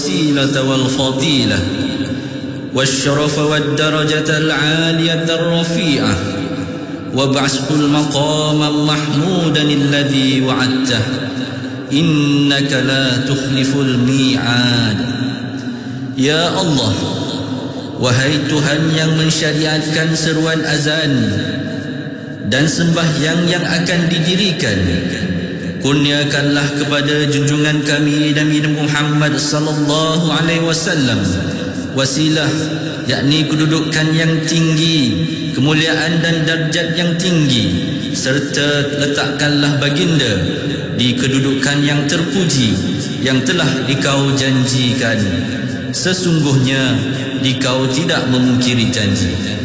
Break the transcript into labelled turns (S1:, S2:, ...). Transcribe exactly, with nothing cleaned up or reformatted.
S1: الوسيلة والفضيلة والشرف والدرجة العالية الرفيعة وابعثه المقام محمودا الذي وعدته إنك لا تخلف الميعاد. Ya Allah, wahai Tuhan yang mensyariatkan seruan azan dan sembahyang yang akan didirikan, kurniakanlah kepada junjungan kami Nabi Muhammad sallallahu alaihi wasallam wasilah, yakni kedudukan yang tinggi, kemuliaan dan darjat yang tinggi, serta letakkanlah baginda di kedudukan yang terpuji yang telah dikau janjikan. Sesungguhnya dikau tidak memungkiri janji.